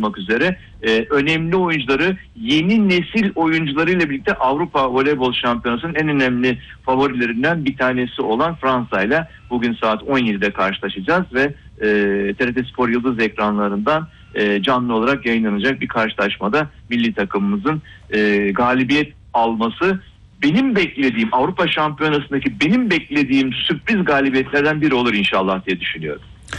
olmak üzere önemli oyuncuları yeni nesil oyuncularıyla birlikte Avrupa Voleybol Şampiyonası'nın en önemli favorilerinden bir tanesi olan Fransa'yla bugün saat 17'de karşılaşacağız ve TRT Spor Yıldız ekranlarından canlı olarak yayınlanacak bir karşılaşmada milli takımımızın galibiyet alması benim beklediğim, Avrupa Şampiyonası'ndaki benim beklediğim sürpriz galibiyetlerden biri olur inşallah diye düşünüyorum.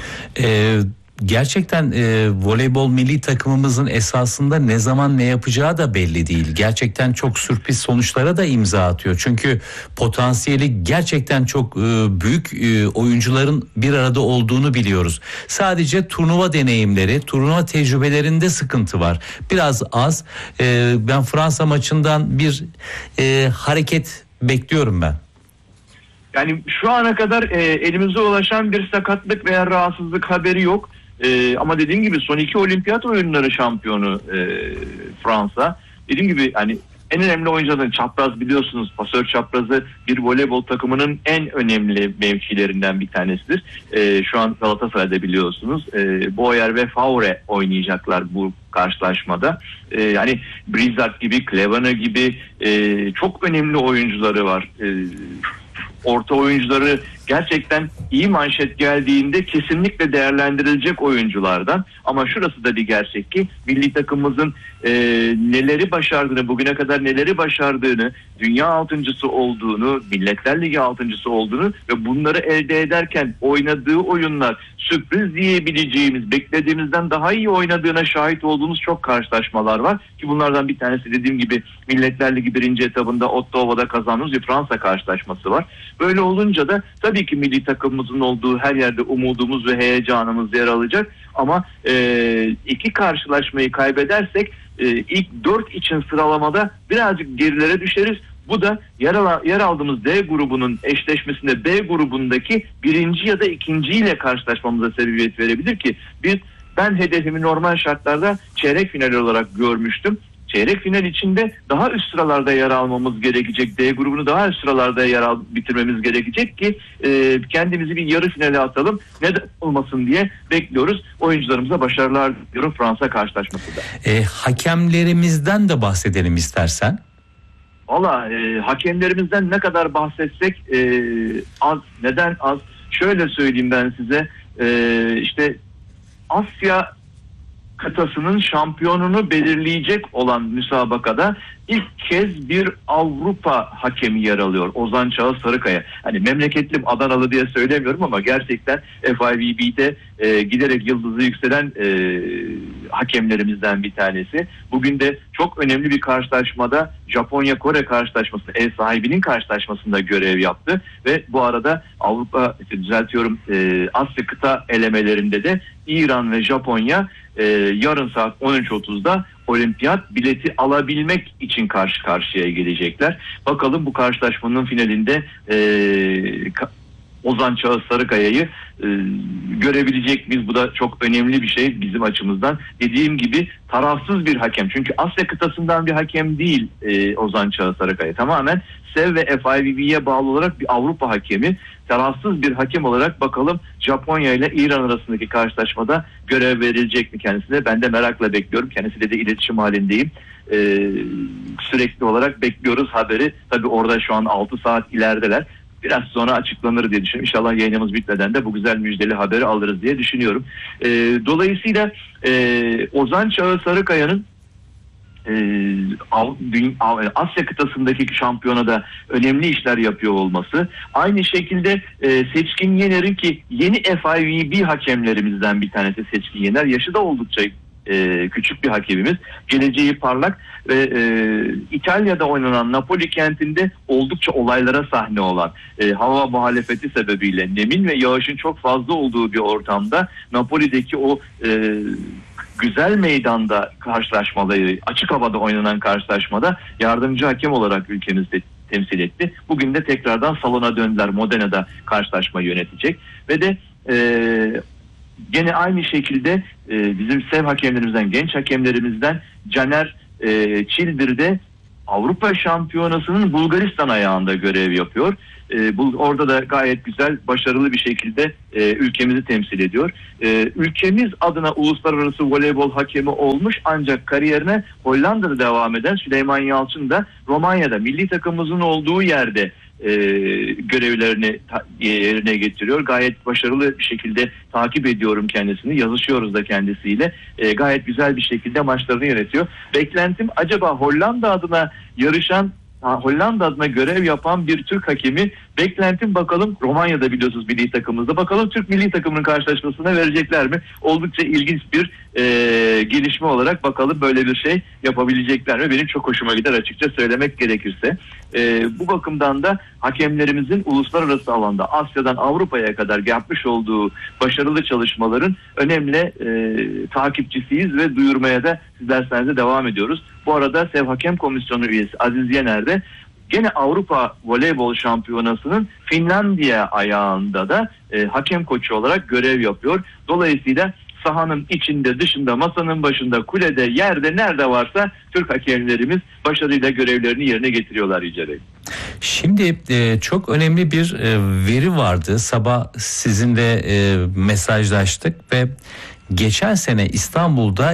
Gerçekten voleybol milli takımımızın esasında ne zaman ne yapacağı da belli değil. Gerçekten çok sürpriz sonuçlara da imza atıyor. Çünkü potansiyeli gerçekten çok büyük oyuncuların bir arada olduğunu biliyoruz. Sadece turnuva deneyimleri, turnuva tecrübelerinde sıkıntı var. Biraz az. Ben Fransa maçından bir hareket bekliyorum ben. Yani şu ana kadar elimize ulaşan bir sakatlık veya rahatsızlık haberi yok. Ama dediğim gibi son 2 olimpiyat oyunları şampiyonu Fransa. Dediğim gibi hani en önemli oyuncuların çapraz biliyorsunuz, pasör çaprazı bir voleybol takımının en önemli mevkilerinden bir tanesidir. Şu an Galatasaray'da biliyorsunuz Boyer ve Faure oynayacaklar bu karşılaşmada. Yani Brizard gibi, Klevana gibi çok önemli oyuncuları var. Orta oyuncuları gerçekten iyi manşet geldiğinde kesinlikle değerlendirilecek oyunculardan. Ama şurası da bir gerçek ki milli takımımızın neleri başardığını, bugüne kadar neleri başardığını, dünya 6.'sı olduğunu, Milletler Ligi 6.'sı olduğunu ve bunları elde ederken oynadığı oyunlar sürpriz diyebileceğimiz, beklediğimizden daha iyi oynadığına şahit olduğumuz çok karşılaşmalar var. Ki bunlardan bir tanesi dediğim gibi Milletler Ligi 1. etabında Ottawa'da kazandığımız bir Fransa karşılaşması var. Böyle olunca da tabii ki milli takımımızın olduğu her yerde umudumuz ve heyecanımız yer alacak. Ama 2 karşılaşmayı kaybedersek ilk 4 için sıralamada birazcık gerilere düşeriz. Bu da yer aldığımız D grubunun eşleşmesinde B grubundaki 1. ya da 2. ile karşılaşmamıza sebebiyet verebilir ki ben hedefimi normal şartlarda çeyrek final olarak görmüştüm. Çeyrek final içinde daha üst sıralarda yer almamız gerekecek. D grubunu daha üst sıralarda bitirmemiz gerekecek ki kendimizi bir yarı finale atalım. Neden olmasın diye bekliyoruz. Oyuncularımıza başarılar diliyorum Fransa karşılaşmasında. Hakemlerimizden de bahsedelim istersen. Valla hakemlerimizden ne kadar bahsetsek az. Neden az? Şöyle söyleyeyim ben size. İşte Asya kıtasının şampiyonunu belirleyecek olan müsabakada ilk kez bir Avrupa hakemi yer alıyor. Ozan Çağız Sarıkaya. Hani memleketlim Adanalı diye söylemiyorum ama gerçekten FIVB'de giderek yıldızı yükselen hakemlerimizden bir tanesi. Bugün de çok önemli bir karşılaşmada Japonya-Kore karşılaşması, ev sahibinin karşılaşmasında görev yaptı ve bu arada Asya kıta elemelerinde de İran ve Japonya yarın saat 13.30'da olimpiyat bileti alabilmek için karşı karşıya gelecekler. Bakalım bu karşılaşmanın finalinde Ozan Çağız Sarıkaya'yı görebilecek miyiz? Bu da çok önemli bir şey bizim açımızdan. Dediğim gibi tarafsız bir hakem. Çünkü Asya kıtasından bir hakem değil Ozan Çağız Sarıkaya. Tamamen SEV ve FIVB'ye bağlı olarak bir Avrupa hakemi. Tarafsız bir hakem olarak bakalım Japonya ile İran arasındaki karşılaşmada görev verilecek mi kendisine? Ben de merakla bekliyorum. Kendisiyle de iletişim halindeyim. Sürekli olarak bekliyoruz haberi. Tabii orada şu an 6 saat ilerideler. Biraz sonra açıklanır diye düşünüyorum. İnşallah yayınımız bitmeden de bu güzel müjdeli haberi alırız diye düşünüyorum. Dolayısıyla Ozan Çağız Sarıkaya'nın Asya kıtasındaki şampiyonada önemli işler yapıyor olması. Aynı şekilde Seçkin Yener'in ki yeni FIVB hakemlerimizden bir tanesi Seçkin Yener. Yaşı da oldukça küçük bir hakemimiz. Geleceği parlak ve İtalya'da oynanan Napoli kentinde oldukça olaylara sahne olan hava muhalefeti sebebiyle nemin ve yağışın çok fazla olduğu bir ortamda Napoli'deki o güzel meydanda karşılaşmaları, açık havada oynanan karşılaşmada yardımcı hakem olarak ülkemizde temsil etti. Bugün de tekrardan salona döndüler. Modena'da karşılaşmayı yönetecek. Ve de gene aynı şekilde bizim SEV hakemlerimizden, genç hakemlerimizden Caner Çildir'de Avrupa Şampiyonası'nın Bulgaristan ayağında görev yapıyor. Orada da gayet güzel, başarılı bir şekilde ülkemizi temsil ediyor. Ülkemiz adına uluslararası voleybol hakemi olmuş, ancak kariyerine Hollanda'da devam eden Süleyman Yalçın da Romanya'da milli takımımızın olduğu yerde görevlerini yerine getiriyor. Gayet başarılı bir şekilde takip ediyorum kendisini. Yazışıyoruz da kendisiyle. Gayet güzel bir şekilde maçlarını yönetiyor. Beklentim, acaba Hollanda adına yarışan, Hollanda adına görev yapan bir Türk hakemi, beklentim bakalım Romanya'da biliyorsunuz milli takımımızda, bakalım Türk milli takımının karşılaşmasına verecekler mi? Oldukça ilginç bir gelişme olarak bakalım böyle bir şey yapabilecekler mi? Benim çok hoşuma gider açıkça söylemek gerekirse. Bu bakımdan da hakemlerimizin uluslararası alanda Asya'dan Avrupa'ya kadar yapmış olduğu başarılı çalışmaların önemli takipçisiyiz ve duyurmaya da sizler sayenizde devam ediyoruz. Bu arada SEV Hakem Komisyonu üyesi Aziz Yener de gene Avrupa Voleybol Şampiyonası'nın Finlandiya ayağında da hakem koçu olarak görev yapıyor. Dolayısıyla sahanın içinde, dışında, masanın başında, kulede, yerde, nerede varsa Türk hakemlerimiz başarıyla görevlerini yerine getiriyorlar Yüce Bey. Şimdi çok önemli bir veri vardı. Sabah sizinle mesajlaştık ve geçen sene İstanbul'da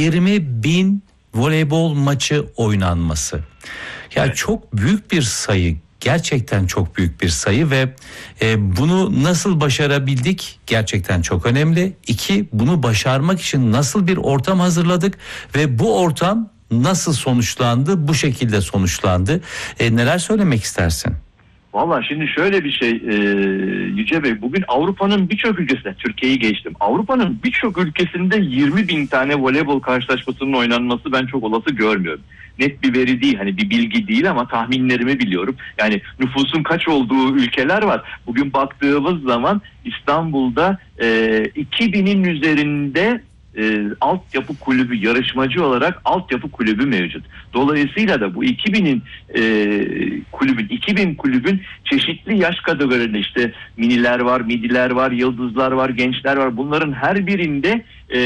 20.000 voleybol maçı oynanması. Yani evet, çok büyük bir sayı. Gerçekten çok büyük bir sayı ve bunu nasıl başarabildik gerçekten çok önemli. 2, bunu başarmak için nasıl bir ortam hazırladık ve bu ortam nasıl sonuçlandı? Bu şekilde sonuçlandı. Neler söylemek istersin? Valla şimdi şöyle bir şey Yüce Bey, bugün Avrupa'nın birçok ülkesinde, Türkiye'yi geçtim, Avrupa'nın birçok ülkesinde 20.000 tane voleybol karşılaşmasının oynanması ben çok olası görmüyorum. Net bir veri değil, hani bir bilgi değil ama tahminlerimi biliyorum. Yani nüfusun kaç olduğu ülkeler var. Bugün baktığımız zaman İstanbul'da 2000'in üzerinde altyapı kulübü, yarışmacı olarak altyapı kulübü mevcut. Dolayısıyla da bu 2000'in 2000 kulübün çeşitli yaş kategorilerinde, işte miniler var, midiler var, yıldızlar var, gençler var. Bunların her birinde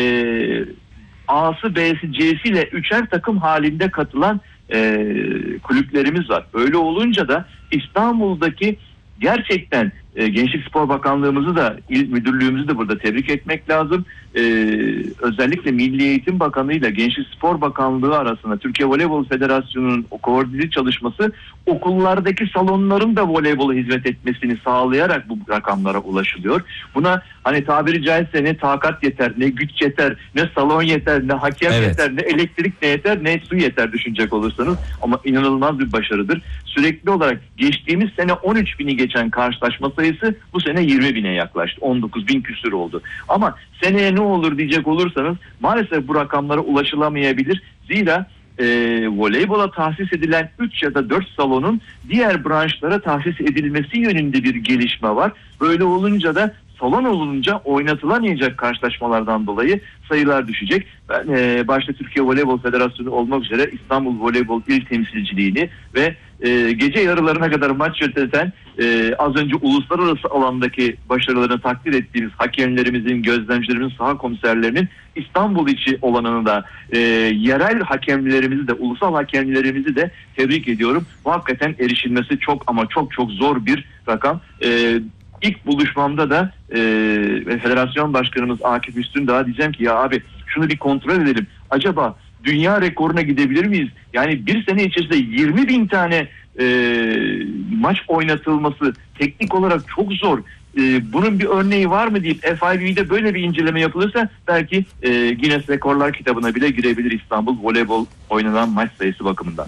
A'sı, B'si, C'si ile 3'er takım halinde katılan kulüplerimiz var. Öyle olunca da İstanbul'daki gerçekten Gençlik Spor Bakanlığımızı da, İl Müdürlüğümüzü de burada tebrik etmek lazım. Özellikle Milli Eğitim Bakanlığı ile Gençlik Spor Bakanlığı arasında Türkiye Voleybol Federasyonu'nun o koordineli çalışması, okullardaki salonların da voleybola hizmet etmesini sağlayarak bu rakamlara ulaşılıyor. Buna hani tabiri caizse ne takat yeter, ne güç yeter, ne salon yeter, ne hakem yeter, ne elektrik ne yeter, ne su yeter düşünecek olursanız, ama inanılmaz bir başarıdır. Sürekli olarak geçtiğimiz sene 13.000'i geçen karşılaşma sayısı bu sene 20.000'e yaklaştı. 19.000 küsur oldu. Ama seneye ne olur diyecek olursanız maalesef bu rakamlara ulaşılamayabilir. Zira voleybola tahsis edilen 3 ya da 4 salonun diğer branşlara tahsis edilmesi yönünde bir gelişme var. Böyle olunca da salon olunca oynatılamayacak karşılaşmalardan dolayı sayılar düşecek. Ben başta Türkiye Voleybol Federasyonu olmak üzere İstanbul Voleybol İl Temsilciliğini ve gece yarılarına kadar maç yöneten, az önce uluslararası alandaki başarılarını takdir ettiğimiz hakemlerimizin, gözlemcilerimizin, saha komiserlerinin İstanbul içi olanını da yerel hakemlerimizi de, ulusal hakemlerimizi de tebrik ediyorum. Bu hakikaten erişilmesi çok ama çok çok zor bir rakam. İlk buluşmamda da Federasyon Başkanımız Akif Üstündağ'a diyeceğim ki ya abi şunu bir kontrol edelim. Acaba dünya rekoruna gidebilir miyiz? Yani bir sene içerisinde 20.000 tane maç oynatılması teknik olarak çok zor. Bunun bir örneği var mı deyip FIVB'de böyle bir inceleme yapılırsa belki Guinness Rekorlar kitabına bile girebilir İstanbul voleybol oynanan maç sayısı bakımından.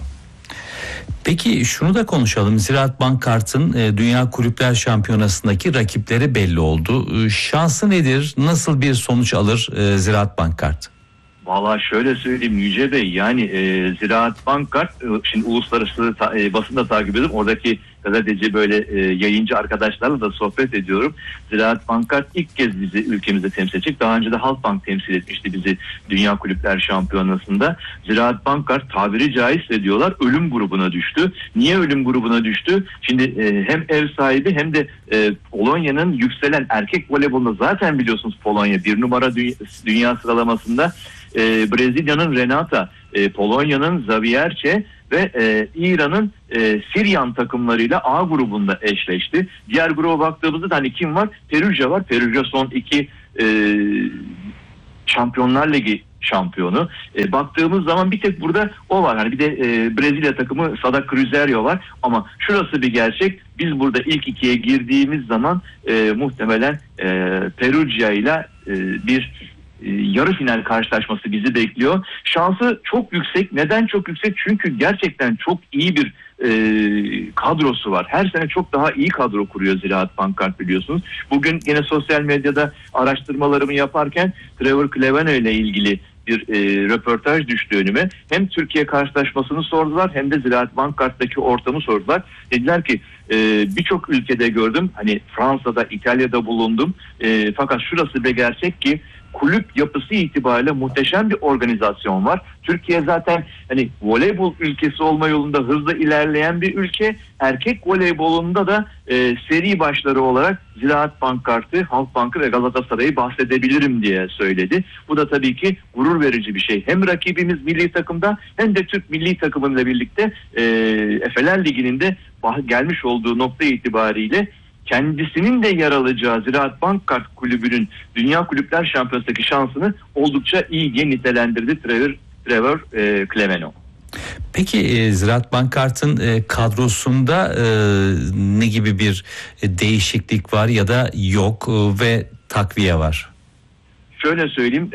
Peki şunu da konuşalım. Ziraat Bankkart'ın Dünya Kulüpler Şampiyonası'ndaki rakipleri belli oldu. Şansı nedir? Nasıl bir sonuç alır Ziraat Bankkart? Valla şöyle söyleyeyim Yüce Bey, yani Ziraat Bankkart, şimdi uluslararası basında takip ediyorum. Oradaki gazeteci böyle yayıncı arkadaşlarla da sohbet ediyorum. Ziraat Bankkart ilk kez bizi ülkemizde temsil edecek. Daha önce de Halkbank temsil etmişti bizi Dünya Kulüpler Şampiyonası'nda. Ziraat Bankkart tabiri caizse diyorlar ölüm grubuna düştü. Niye ölüm grubuna düştü? Şimdi hem ev sahibi hem de Polonya'nın yükselen erkek voleybolunda, zaten biliyorsunuz Polonya 1 numara dünya sıralamasında. Brezilya'nın Renata, Polonya'nın Zawiercie ve İran'ın Siryan takımlarıyla A grubunda eşleşti. Diğer gruba baktığımızda da hani kim var? Perugia var. Perugia son 2 Şampiyonlar Ligi şampiyonu. Baktığımız zaman bir tek burada o var. Hani bir de Brezilya takımı Sada Cruzeiro var. Ama şurası bir gerçek. Biz burada ilk 2'ye girdiğimiz zaman muhtemelen Perugia ile bir yarı final karşılaşması bizi bekliyor. Şansı çok yüksek. Neden çok yüksek? Çünkü gerçekten çok iyi bir kadrosu var. Her sene çok daha iyi kadro kuruyor Ziraat Bankart, biliyorsunuz. Bugün yine sosyal medyada araştırmalarımı yaparken Trevor Cleveno ile ilgili bir röportaj düştü önüme. Hem Türkiye karşılaşmasını sordular hem de Ziraat Bankart'taki ortamı sordular. Dediler ki birçok ülkede gördüm. Hani Fransa'da, İtalya'da bulundum. Fakat şurası bir gerçek ki kulüp yapısı itibariyle muhteşem bir organizasyon var. Türkiye zaten hani voleybol ülkesi olma yolunda hızla ilerleyen bir ülke. Erkek voleybolunda da seri başları olarak Ziraat Bankart'ı, Halkbank'ı ve Galatasaray'ı bahsedebilirim diye söyledi. Bu da tabii ki gurur verici bir şey. Hem rakibimiz milli takımda hem de Türk milli takımıyla birlikte Efeler Ligi'nin de gelmiş olduğu nokta itibariyle kendisinin de yer alacağı Ziraat Bankart Kulübü'nün Dünya Kulüpler Şampiyonası'ndaki şansını oldukça iyi nitelendirdi Trevor Cleveno. Peki Ziraat Bankart'ın kadrosunda ne gibi bir değişiklik var ya da yok ve takviye var? Şöyle söyleyeyim,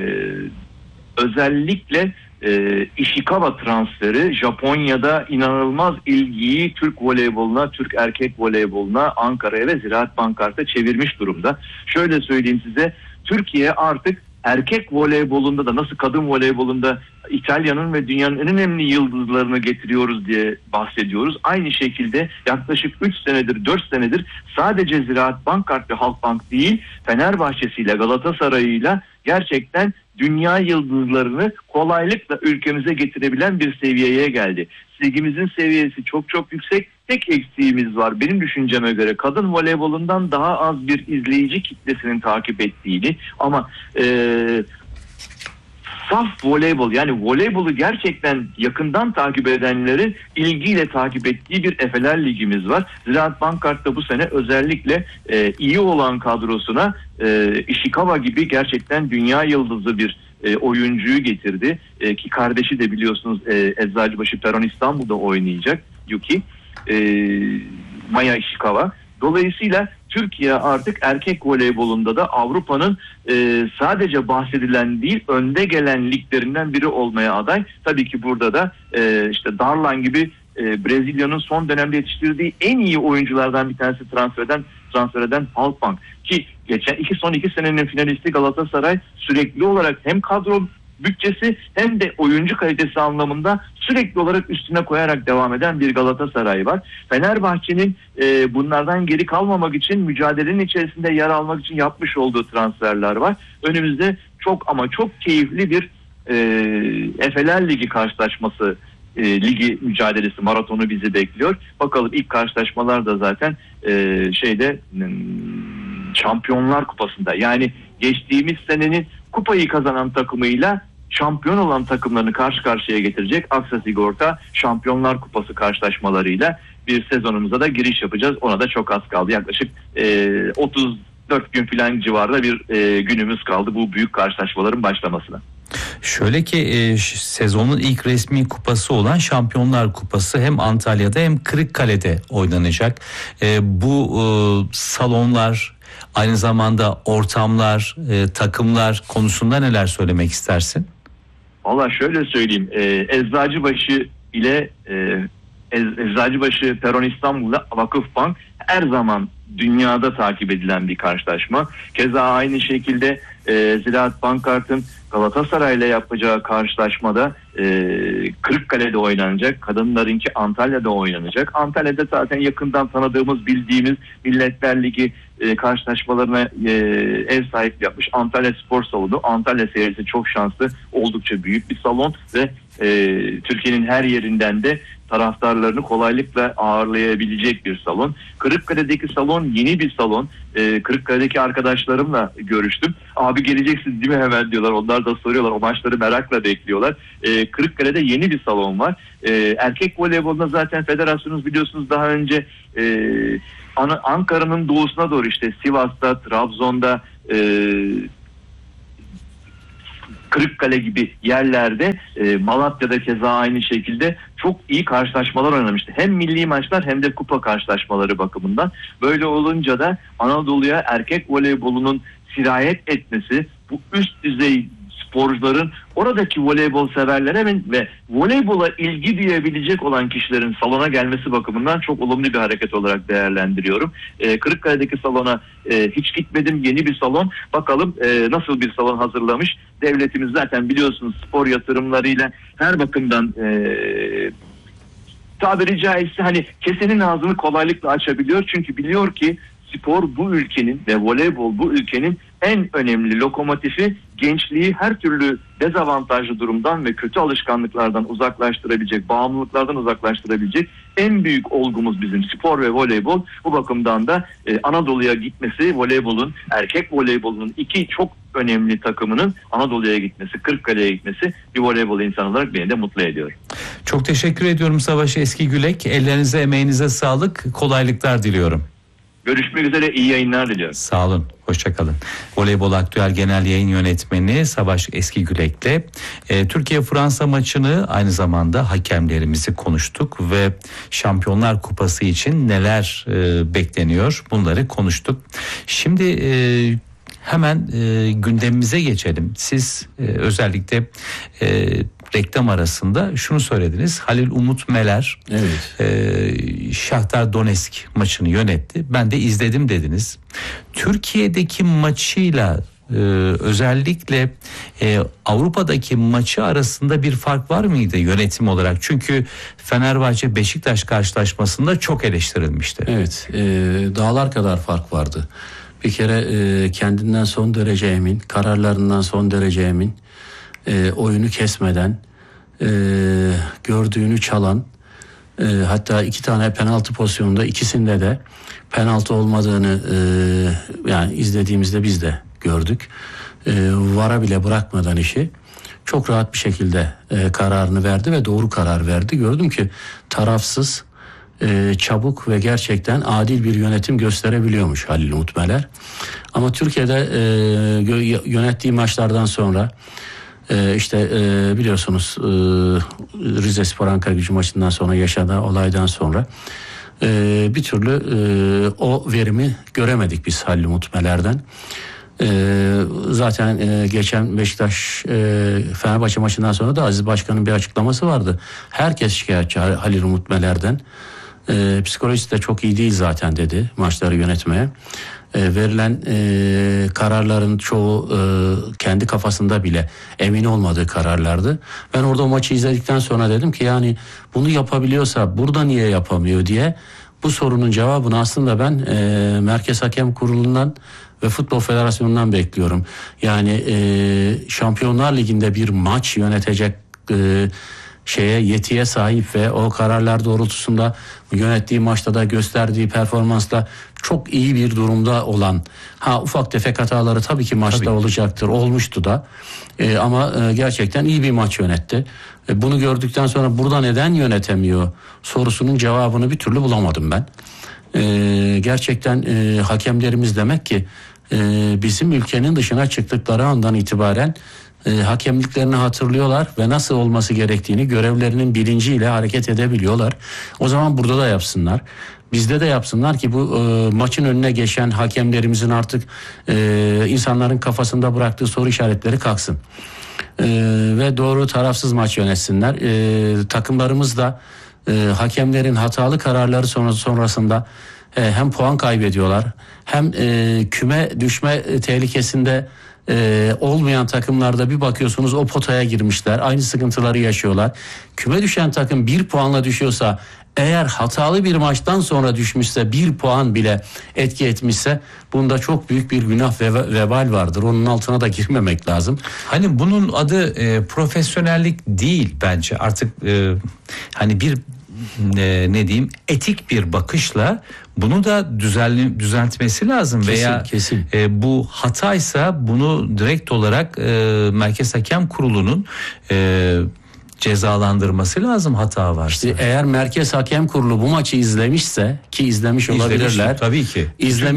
özellikle Ishikawa transferi Japonya'da inanılmaz ilgiyi Türk voleyboluna, Türk erkek voleyboluna, Ankara'ya ve Ziraat Bankart'a çevirmiş durumda. Şöyle söyleyeyim size, Türkiye artık erkek voleybolunda da nasıl kadın voleybolunda İtalya'nın ve dünyanın en önemli yıldızlarını getiriyoruz diye bahsediyoruz. Aynı şekilde yaklaşık 3 senedir, 4 senedir sadece Ziraat Bankart ve Halkbank değil, Fenerbahçe'siyle, Galatasaray'ıyla gerçekten dünya yıldızlarını kolaylıkla ülkemize getirebilen bir seviyeye geldi. Ligimizin seviyesi çok çok yüksek. Tek eksiğimiz var benim düşünceme göre. Kadın voleybolundan daha az bir izleyici kitlesinin takip ettiğini ama saf voleybol, yani voleybolu gerçekten yakından takip edenlerin ilgiyle takip ettiği bir Efeler Ligimiz var. Ziraat Bankart'ta bu sene özellikle iyi olan kadrosuna Ishikawa gibi gerçekten dünya yıldızı bir oyuncuyu getirdi. Ki kardeşi de biliyorsunuz Eczacıbaşı Peron İstanbul'da oynayacak Yuki. Maya Ishikawa. Dolayısıyla Türkiye artık erkek voleybolunda da Avrupa'nın sadece bahsedilen değil, önde gelen liglerinden biri olmaya aday. Tabii ki burada da işte Darlan gibi Brezilya'nın son dönemde yetiştirdiği en iyi oyunculardan bir tanesi transfer eden Halkbank. Ki son iki senenin finalisti Galatasaray sürekli olarak hem kadro bütçesi hem de oyuncu kalitesi anlamında sürekli olarak üstüne koyarak devam eden bir Galatasaray var. Fenerbahçe'nin bunlardan geri kalmamak için, mücadelenin içerisinde yer almak için yapmış olduğu transferler var. Önümüzde çok ama çok keyifli bir Efeler Ligi karşılaşması, ligi mücadelesi, maratonu bizi bekliyor. Bakalım, ilk karşılaşmalar da zaten Şampiyonlar Kupası'nda, yani geçtiğimiz senenin kupayı kazanan takımıyla şampiyon olan takımlarını karşı karşıya getirecek Aksa Sigorta Şampiyonlar Kupası karşılaşmalarıyla bir sezonumuza da giriş yapacağız. Ona da çok az kaldı. Yaklaşık 34 gün falan civarında bir günümüz kaldı bu büyük karşılaşmaların başlamasına. Şöyle ki sezonun ilk resmi kupası olan Şampiyonlar Kupası hem Antalya'da hem Kırıkkale'de oynanacak. Bu salonlar, aynı zamanda ortamlar, takımlar konusunda neler söylemek istersin? Valla şöyle söyleyeyim. Eczacıbaşı ile Eczacıbaşı Peron İstanbul'da Vakıfbank her zaman dünyada takip edilen bir karşılaşma. Keza aynı şekilde Ziraat Bankart'ın Galatasaray'la yapacağı karşılaşmada Kırıkkale'de oynanacak. Kadınlarınki Antalya'da oynanacak. Antalya'da zaten yakından tanıdığımız, bildiğimiz Milletler Ligi karşılaşmalarına ev sahipliği yapmış Antalya Spor Salonu. Antalya seyircisi çok şanslı, oldukça büyük bir salon ve Türkiye'nin her yerinden de taraftarlarını kolaylıkla ağırlayabilecek bir salon. Kırıkkale'deki salon yeni bir salon. Kırıkkale'deki arkadaşlarımla görüştüm. Abi geleceksiniz değil mi hemen diyorlar. Onlar da soruyorlar. O maçları merakla bekliyorlar. Kırıkkale'de yeni bir salon var. Erkek voleybolunda zaten federasyonunuz biliyorsunuz daha önce Ankara'nın doğusuna doğru işte Sivas'ta, Trabzon'da, Kırıkkale gibi yerlerde, Malatya'da keza aynı şekilde çok iyi karşılaşmalar oynamıştı. Hem milli maçlar hem de kupa karşılaşmaları bakımından. Böyle olunca da Anadolu'ya erkek voleybolunun sirayet etmesi, bu üst düzey sporcuların, oradaki voleybol severlere ve voleybola ilgi duyabilecek olan kişilerin salona gelmesi bakımından çok olumlu bir hareket olarak değerlendiriyorum. Kırıkkale'deki salona hiç gitmedim. Yeni bir salon. Bakalım nasıl bir salon hazırlamış. Devletimiz zaten biliyorsunuz spor yatırımlarıyla her bakımdan tabiri caizse hani kesenin ağzını kolaylıkla açabiliyor. Çünkü biliyor ki spor bu ülkenin ve voleybol bu ülkenin en önemli lokomotifi, gençliği her türlü dezavantajlı durumdan ve kötü alışkanlıklardan uzaklaştırabilecek, bağımlılıklardan uzaklaştırabilecek en büyük olgumuz bizim spor ve voleybol. Bu bakımdan da Anadolu'ya gitmesi, voleybolun, erkek voleybolunun iki çok önemli takımının Anadolu'ya gitmesi, Kırıkkale'ye gitmesi bir voleybol insanı olarak beni de mutlu ediyor. Çok teşekkür ediyorum Savaş Eskigülek. Ellerinize, emeğinize sağlık. Kolaylıklar diliyorum. Görüşmek üzere, iyi yayınlar diliyorum. Sağ olun, hoşçakalın. Voleybol Aktüel Genel Yayın Yönetmeni Savaş Eskigülek'le Türkiye-Fransa maçını, aynı zamanda hakemlerimizi konuştuk ve Şampiyonlar Kupası için neler bekleniyor bunları konuştuk. Şimdi hemen gündemimize geçelim. Siz özellikle reklam arasında şunu söylediniz. Halil Umut Meler Şahtar Donetsk maçını yönetti. Ben de izledim dediniz. Türkiye'deki maçıyla özellikle Avrupa'daki maçı arasında bir fark var mıydı yönetim olarak? Çünkü Fenerbahçe Beşiktaş karşılaşmasında çok eleştirilmişti. Evet, dağlar kadar fark vardı. Bir kere kendinden son derece emin, kararlarından son derece emin, oyunu kesmeden, gördüğünü çalan, hatta 2 tane penaltı pozisyonunda ikisinde de penaltı olmadığını yani izlediğimizde biz de gördük. VAR'a bile bırakmadan işi çok rahat bir şekilde kararını verdi ve doğru karar verdi. Gördüm ki tarafsız, çabuk ve gerçekten adil bir yönetim gösterebiliyormuş Halil Umut Meler. Ama Türkiye'de yönettiği maçlardan sonra biliyorsunuz Rizespor Ankaragücü maçından sonra yaşanan olaydan sonra bir türlü o verimi göremedik biz Halil Umut Meler'den. Zaten geçen Beşiktaş Fenerbahçe maçından sonra da Aziz Başkan'ın bir açıklaması vardı. Herkes şikayetçi Halil Umut Meler'den. Psikolojisi de çok iyi değil zaten dedi maçları yönetmeye. Verilen kararların çoğu kendi kafasında bile emin olmadığı kararlardı. Ben orada o maçı izledikten sonra dedim ki yani bunu yapabiliyorsa burada niye yapamıyor diye, bu sorunun cevabını aslında ben Merkez Hakem Kurulu'ndan ve Futbol Federasyonu'ndan bekliyorum. Yani Şampiyonlar Ligi'nde bir maç yönetecek yetiye sahip ve o kararlar doğrultusunda yönettiği maçta da gösterdiği performansla çok iyi bir durumda olan, ufak tefek hataları tabii ki maçta olacaktır, olmuştu da ama gerçekten iyi bir maç yönetti. Bunu gördükten sonra burada neden yönetemiyor sorusunun cevabını bir türlü bulamadım ben. Gerçekten hakemlerimiz demek ki bizim ülkenin dışına çıktıkları andan itibaren hakemliklerini hatırlıyorlar ve nasıl olması gerektiğini, görevlerinin bilinciyle hareket edebiliyorlar. O zaman burada da yapsınlar. Bizde de yapsınlar ki bu maçın önüne geçen hakemlerimizin artık insanların kafasında bıraktığı soru işaretleri kalksın. Ve doğru, tarafsız maç yönetsinler. Takımlarımız da hakemlerin hatalı kararları sonrasında hem puan kaybediyorlar, hem küme düşme tehlikesinde olmayan takımlarda bir bakıyorsunuz o potaya girmişler, aynı sıkıntıları yaşıyorlar. Küme düşen takım 1 puanla düşüyorsa, eğer hatalı bir maçtan sonra düşmüşse, 1 puan bile etki etmişse, bunda çok büyük bir günah ve vebal vardır. Onun altına da girmemek lazım. Hani bunun adı profesyonellik değil bence. Artık hani bir ne diyeyim, etik bir bakışla bunu da düzeltmesi lazım. Kesin, veya kesin. Bu hataysa bunu direkt olarak Merkez Hakem Kurulu'nun cezalandırması lazım hata varsa. İşte eğer Merkez Hakem Kurulu bu maçı izlemişse, ki izlemiş olabilirler. Tabii ki.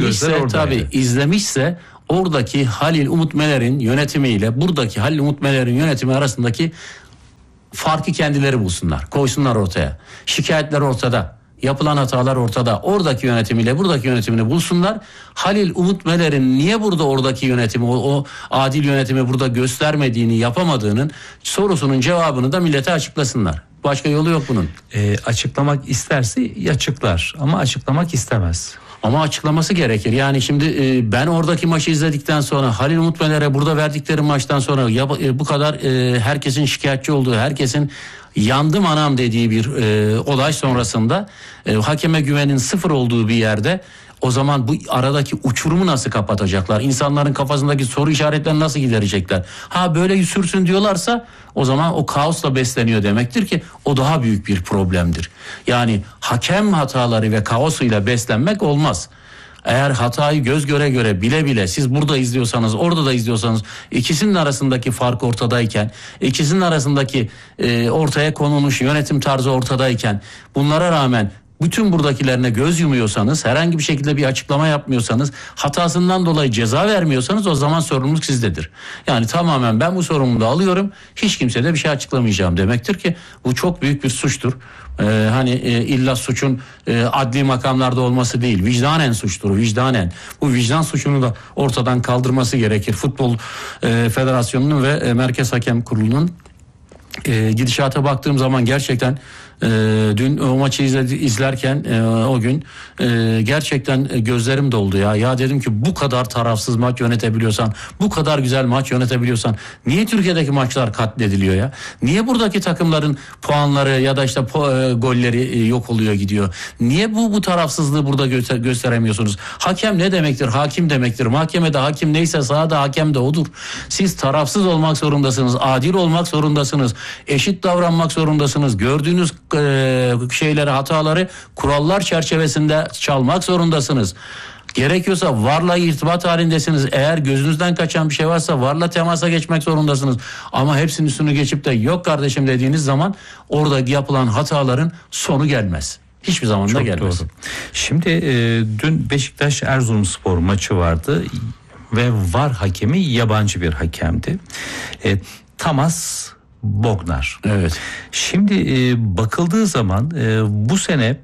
İzlemişse oradaki Halil Umut Meler'in yönetimiyle buradaki Halil Umut Meler'in yönetimi arasındaki farkı kendileri bulsunlar. Koysunlar ortaya. Şikayetler ortada. Yapılan hatalar ortada. Oradaki yönetimiyle buradaki yönetimini bulsunlar. Halil Umut Meler'in niye burada oradaki yönetimi, o adil yönetimi burada göstermediğini, yapamadığının sorusunun cevabını da millete açıklasınlar. Başka yolu yok bunun. Açıklamak isterse açıklar ama açıklamak istemez. Ama açıklaması gerekir. Yani şimdi ben oradaki maçı izledikten sonra Halil Umut Meler'e burada verdikleri maçtan sonra bu kadar herkesin şikayetçi olduğu, herkesin yandım anam dediği bir olay sonrasında hakeme güvenin sıfır olduğu bir yerde o zaman bu aradaki uçurumu nasıl kapatacaklar? İnsanların kafasındaki soru işaretlerini nasıl giderecekler? Böyle sürsün diyorlarsa o zaman o kaosla besleniyor demektir ki o daha büyük bir problemdir. Yani hakem hataları ve kaosuyla beslenmek olmaz. Eğer hatayı göz göre göre bile bile siz burada izliyorsanız orada da izliyorsanız ikisinin arasındaki fark ortadayken, ikisinin arasındaki ortaya konulmuş yönetim tarzı ortadayken bunlara rağmen bütün buradakilerine göz yumuyorsanız, herhangi bir şekilde bir açıklama yapmıyorsanız, hatasından dolayı ceza vermiyorsanız o zaman sorumluluk sizdedir. Yani tamamen ben bu sorumluluğu alıyorum, hiç kimseye de bir şey açıklamayacağım demektir ki bu çok büyük bir suçtur. İlla suçun adli makamlarda olması değil, vicdanen suçtur, vicdanen. Bu vicdan suçunu da ortadan kaldırması gerekir. Futbol Federasyonu'nun ve Merkez Hakem Kurulu'nun gidişata baktığım zaman gerçekten dün o maçı izlerken o gün gerçekten gözlerim doldu ya. Ya dedim ki bu kadar tarafsız maç yönetebiliyorsan, bu kadar güzel maç yönetebiliyorsan niye Türkiye'deki maçlar katlediliyor ya? Niye buradaki takımların puanları ya da işte golleri yok oluyor gidiyor? Niye bu tarafsızlığı burada gösteremiyorsunuz? Hakem ne demektir? Hakim demektir. Mahkemede hakim neyse sahada hakem de odur. Siz tarafsız olmak zorundasınız. Adil olmak zorundasınız. Eşit davranmak zorundasınız. Gördüğünüz şeyleri, hataları kurallar çerçevesinde çalmak zorundasınız. Gerekiyorsa VAR'la irtibat halindesiniz. Eğer gözünüzden kaçan bir şey varsa VAR'la temasa geçmek zorundasınız. Ama hepsinin üstünü geçip de yok kardeşim dediğiniz zaman orada yapılan hataların sonu gelmez. Hiçbir zaman da gelmez. Doğru. Şimdi dün Beşiktaş Erzurumspor maçı vardı ve VAR hakemi yabancı bir hakemdi. Tamas Bognar. Evet. Şimdi bakıldığı zaman bu sene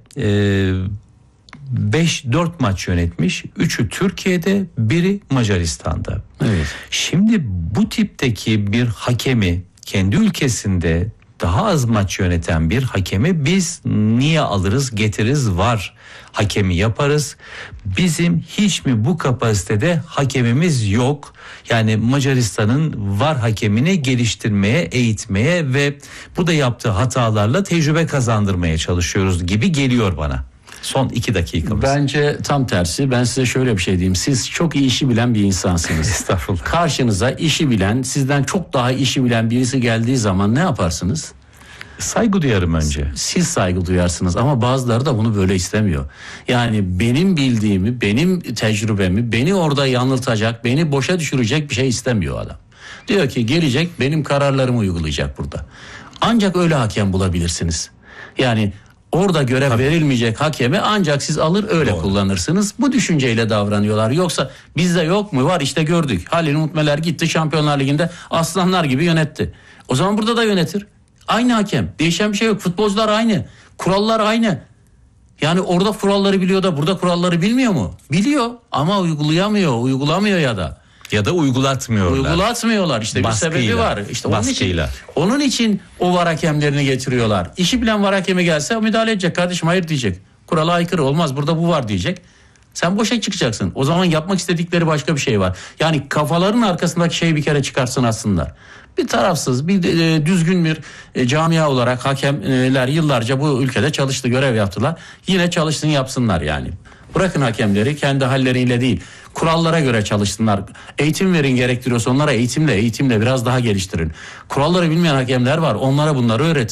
5-4 maç yönetmiş. 3'ü Türkiye'de, biri Macaristan'da. Evet. Şimdi bu tipteki bir hakemi kendi ülkesinde daha az maç yöneten bir hakemi biz niye alırız, getiririz, VAR hakemi yaparız. Bizim hiç mi bu kapasitede hakemimiz yok? Yani Macaristan'ın VAR hakemini geliştirmeye, eğitmeye ve bu da yaptığı hatalarla tecrübe kazandırmaya çalışıyoruz gibi geliyor bana. Son 2 dakikamız. Bence tam tersi. Ben size şöyle bir şey diyeyim. Siz çok iyi işi bilen bir insansınız. Estağfurullah. Karşınıza işi bilen, sizden çok daha işi bilen birisi geldiği zaman ne yaparsınız? Saygı duyarım önce. Siz saygı duyarsınız ama bazıları da bunu böyle istemiyor. Yani benim bildiğimi, benim tecrübemi, beni orada yanıltacak, beni boşa düşürecek bir şey istemiyor adam. Diyor ki gelecek benim kararlarımı uygulayacak burada. Ancak öyle hakem bulabilirsiniz. Yani orada görev verilmeyecek hakemi ancak siz alır öyle kullanırsınız. Bu düşünceyle davranıyorlar. Yoksa bizde yok mu? Var işte gördük. Halil Umut Meler gitti Şampiyonlar Ligi'nde aslanlar gibi yönetti. O zaman burada da yönetir. Aynı hakem. Değişen bir şey yok. Futbolcular aynı. Kurallar aynı. Yani orada kuralları biliyor da burada kuralları bilmiyor mu? Biliyor ama uygulamıyor ya da. Ya da uygulatmıyorlar. İşte baskıyla, bir sebebi var. İşte onun için o VAR hakemlerini getiriyorlar. İşi bilen VAR hakemi gelse müdahale edecek. Kardeşim hayır diyecek. Kurala aykırı olmaz. Burada bu var diyecek. Sen boşa çıkacaksın. O zaman yapmak istedikleri başka bir şey var. Yani kafaların arkasındaki şeyi bir kere çıkarsınlar. Bir tarafsız, bir düzgün bir camia olarak hakemler yıllarca bu ülkede çalıştı, görev yaptılar. Yine çalışsın yapsınlar yani. Bırakın hakemleri kendi halleriyle değil, kurallara göre çalışsınlar. Eğitim verin gerektiriyorsa onlara eğitimle biraz daha geliştirin. Kuralları bilmeyen hakemler var, onlara bunları öğretin.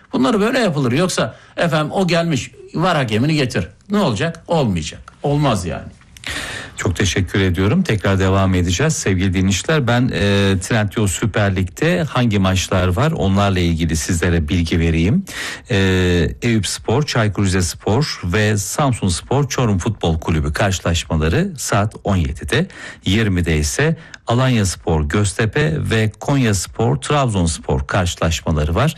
Bunları böyle yapılır. Yoksa efendim o gelmiş var hakemini getir. Ne olacak? Olmayacak. Olmaz yani. Çok teşekkür ediyorum. Tekrar devam edeceğiz sevgili dinleyiciler. Ben Trendyol Süper Lig'de hangi maçlar var onlarla ilgili sizlere bilgi vereyim. Eyüpspor, Çaykur Rizespor ve Samsunspor Çorum Futbol Kulübü karşılaşmaları saat 17'de. 20'de ise Alanyaspor, Göztepe ve Konyaspor, Trabzonspor karşılaşmaları var.